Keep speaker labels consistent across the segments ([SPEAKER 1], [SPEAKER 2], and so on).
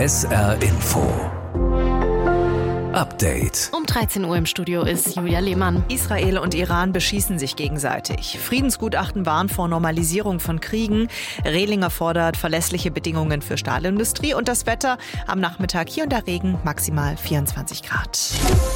[SPEAKER 1] SR Info Update.
[SPEAKER 2] Um 13 Uhr im Studio ist Julia Lehmann.
[SPEAKER 3] Israel und Iran beschießen sich gegenseitig. Friedensgutachten warnen vor Normalisierung von Kriegen. Rehlinger fordert verlässliche Bedingungen für Stahlindustrie. Und das Wetter am Nachmittag hier und da Regen, maximal 24 Grad.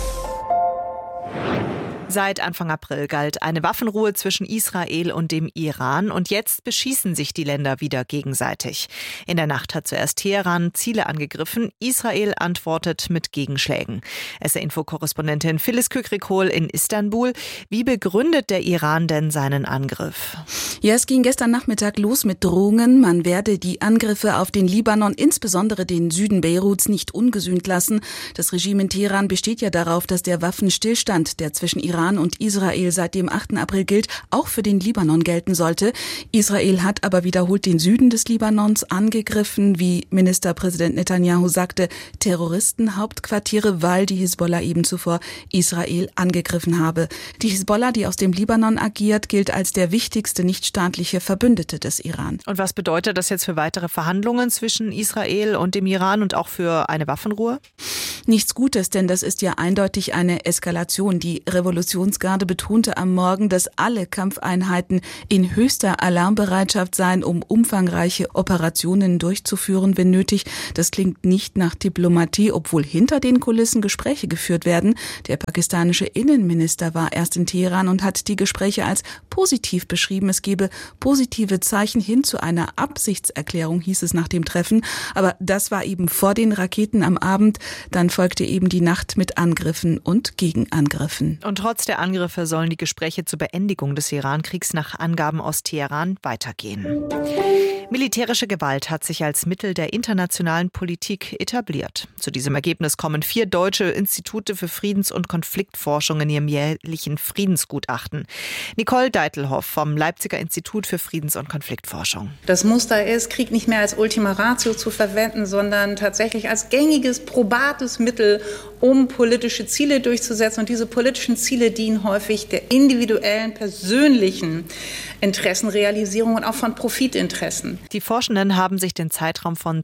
[SPEAKER 3] Seit Anfang April galt eine Waffenruhe zwischen Israel und dem Iran und jetzt beschießen sich die Länder wieder gegenseitig. In der Nacht hat zuerst Teheran Ziele angegriffen, Israel antwortet mit Gegenschlägen. SR-Info-Korrespondentin Phyllis Kükrikol in Istanbul. Wie begründet der Iran denn seinen Angriff?
[SPEAKER 4] Ja, es ging gestern Nachmittag los mit Drohungen. Man werde die Angriffe auf den Libanon, insbesondere den Süden Beiruts, nicht ungesühnt lassen. Das Regime in Teheran besteht ja darauf, dass der Waffenstillstand, der zwischen Iran und Israel seit dem 8. April gilt, auch für den Libanon gelten sollte. Israel hat aber wiederholt den Süden des Libanons angegriffen, wie Ministerpräsident Netanyahu sagte, Terroristenhauptquartiere, weil die Hisbollah eben zuvor Israel angegriffen habe. Die Hisbollah, die aus dem Libanon agiert, gilt als der wichtigste nichtstaatliche Verbündete des Iran.
[SPEAKER 3] Und was bedeutet das jetzt für weitere Verhandlungen zwischen Israel und dem Iran und auch für eine Waffenruhe?
[SPEAKER 4] Nichts Gutes, denn das ist ja eindeutig eine Eskalation. Die Revolutionsgarde betonte am Morgen, dass alle Kampfeinheiten in höchster Alarmbereitschaft seien, um umfangreiche Operationen durchzuführen, wenn nötig. Das klingt nicht nach Diplomatie, obwohl hinter den Kulissen Gespräche geführt werden. Der pakistanische Innenminister war erst in Teheran und hat die Gespräche als positiv beschrieben. Es gebe positive Zeichen hin zu einer Absichtserklärung, hieß es nach dem Treffen. Aber das war eben vor den Raketen am Abend. Dann folgte eben die Nacht mit Angriffen und Gegenangriffen.
[SPEAKER 3] Und trotz der Angriffe sollen die Gespräche zur Beendigung des Iran-Kriegs nach Angaben aus Teheran weitergehen. Militärische Gewalt hat sich als Mittel der internationalen Politik etabliert. Zu diesem Ergebnis kommen 4 deutsche Institute für Friedens- und Konfliktforschung in ihrem jährlichen Friedensgutachten. Nicole Deitelhoff vom Leipziger Institut für Friedens- und Konfliktforschung.
[SPEAKER 5] Das Muster ist, Krieg nicht mehr als Ultima Ratio zu verwenden, sondern tatsächlich als gängiges, probates Mittel, um politische Ziele durchzusetzen. Und diese politischen Ziele dienen häufig der individuellen, persönlichen Interessenrealisierung und auch von Profitinteressen.
[SPEAKER 3] Die Forschenden haben sich den Zeitraum von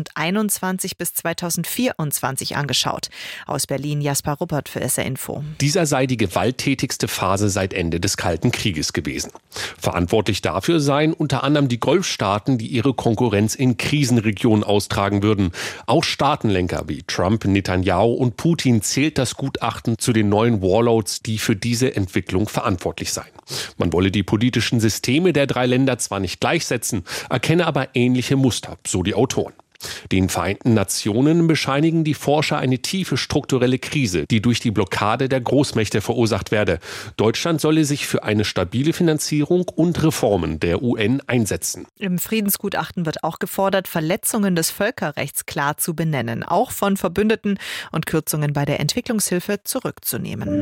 [SPEAKER 3] 2021 bis 2024 angeschaut. Aus Berlin Jasper Ruppert für SR Info.
[SPEAKER 6] Dieser sei die gewalttätigste Phase seit Ende des Kalten Krieges gewesen. Verantwortlich dafür seien unter anderem die Golfstaaten, die ihre Konkurrenz in Krisenregionen austragen würden. Auch Staatenlenker wie Trump, Netanyahu und Putin zählt das Gutachten zu den neuen Warlords, die für diese Entwicklung verantwortlich seien. Man wolle die politischen Systeme der 3 Länder zwar nicht gleichsetzen, erkenne aber ähnliche Muster, so die Autoren. Den Vereinten Nationen bescheinigen die Forscher eine tiefe strukturelle Krise, die durch die Blockade der Großmächte verursacht werde. Deutschland solle sich für eine stabile Finanzierung und Reformen der UN einsetzen.
[SPEAKER 3] Im Friedensgutachten wird auch gefordert, Verletzungen des Völkerrechts klar zu benennen, auch von Verbündeten und Kürzungen bei der Entwicklungshilfe zurückzunehmen.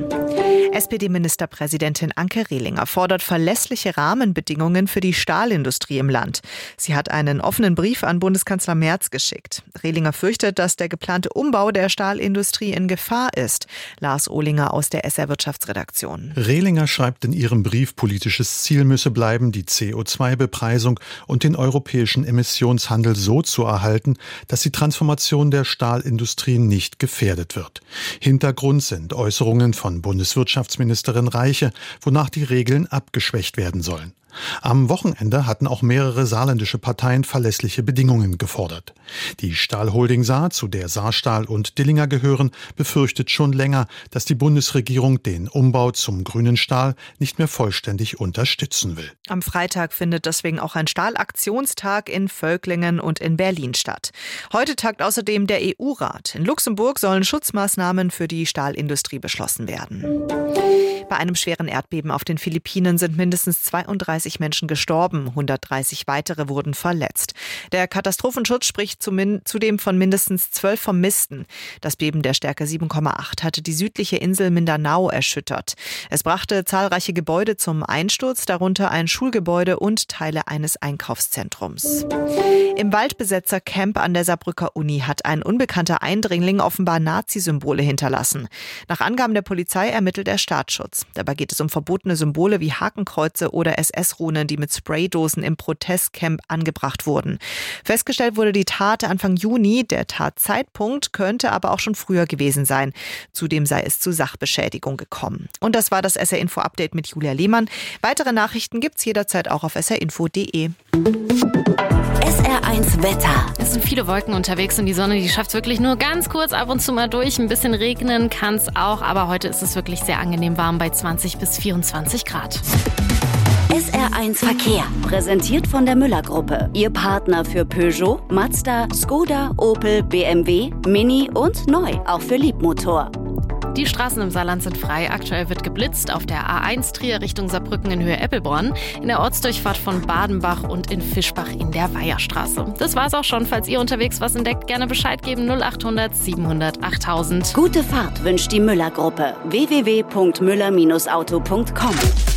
[SPEAKER 3] SPD-Ministerpräsidentin Anke Rehlinger fordert verlässliche Rahmenbedingungen für die Stahlindustrie im Land. Sie hat einen offenen Brief an Bundeskanzler Merz geschickt. Rehlinger fürchtet, dass der geplante Umbau der Stahlindustrie in Gefahr ist. Lars Ohlinger aus der SR-Wirtschaftsredaktion.
[SPEAKER 7] Rehlinger schreibt in ihrem Brief, politisches Ziel müsse bleiben, die CO2-Bepreisung und den europäischen Emissionshandel so zu erhalten, dass die Transformation der Stahlindustrie nicht gefährdet wird. Hintergrund sind Äußerungen von Bundeswirtschaftsministerin Reiche, wonach die Regeln abgeschwächt werden sollen. Am Wochenende hatten auch mehrere saarländische Parteien verlässliche Bedingungen gefordert. Die Stahlholding Saar, zu der Saarstahl und Dillinger gehören, befürchtet schon länger, dass die Bundesregierung den Umbau zum grünen Stahl nicht mehr vollständig unterstützen will.
[SPEAKER 3] Am Freitag findet deswegen auch ein Stahlaktionstag in Völklingen und in Berlin statt. Heute tagt außerdem der EU-Rat. In Luxemburg sollen Schutzmaßnahmen für die Stahlindustrie beschlossen werden. Bei einem schweren Erdbeben auf den Philippinen sind mindestens 32 Menschen gestorben, 130 weitere wurden verletzt. Der Katastrophenschutz spricht zudem von mindestens 12 Vermissten. Das Beben der Stärke 7,8 hatte die südliche Insel Mindanao erschüttert. Es brachte zahlreiche Gebäude zum Einsturz, darunter ein Schulgebäude und Teile eines Einkaufszentrums. Im Waldbesetzer-Camp an der Saarbrücker Uni hat ein unbekannter Eindringling offenbar Nazi-Symbole hinterlassen. Nach Angaben der Polizei ermittelt der Staatsschutz. Sturz. Dabei geht es um verbotene Symbole wie Hakenkreuze oder SS-Runen, die mit Spraydosen im Protestcamp angebracht wurden. Festgestellt wurde die Tat Anfang Juni. Der Tatzeitpunkt könnte aber auch schon früher gewesen sein. Zudem sei es zu Sachbeschädigung gekommen. Und das war das SR-Info-Update mit Julia Lehmann. Weitere Nachrichten gibt's jederzeit auch auf srinfo.de.
[SPEAKER 1] SR1 Wetter.
[SPEAKER 2] Es sind viele Wolken unterwegs und die Sonne, die schafft es wirklich nur ganz kurz ab und zu mal durch. Ein bisschen regnen kann es auch, aber heute ist es wirklich sehr angenehm warm bei 20 bis 24 Grad.
[SPEAKER 1] SR1 Verkehr, präsentiert von der Müller-Gruppe. Ihr Partner für Peugeot, Mazda, Skoda, Opel, BMW, Mini und neu, auch für Liebmotor.
[SPEAKER 2] Die Straßen im Saarland sind frei. Aktuell wird geblitzt auf der A1 Trier Richtung Saarbrücken in Höhe Eppelbronn, in der Ortsdurchfahrt von Badenbach und in Fischbach in der Weiherstraße. Das war's auch schon. Falls ihr unterwegs was entdeckt, gerne Bescheid geben. 0800 700 8000.
[SPEAKER 1] Gute Fahrt wünscht die Müller-Gruppe. www.müller-auto.com.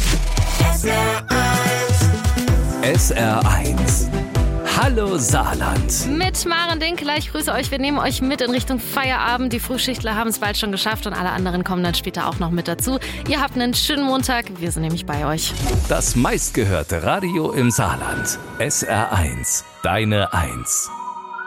[SPEAKER 8] SR1. Hallo Saarland.
[SPEAKER 2] Mit Maren Dinkel, ich grüße euch. Wir nehmen euch mit in Richtung Feierabend. Die Frühschichtler haben es bald schon geschafft und alle anderen kommen dann später auch noch mit dazu. Ihr habt einen schönen Montag. Wir sind nämlich bei euch.
[SPEAKER 8] Das meistgehörte Radio im Saarland. SR1. Deine 1.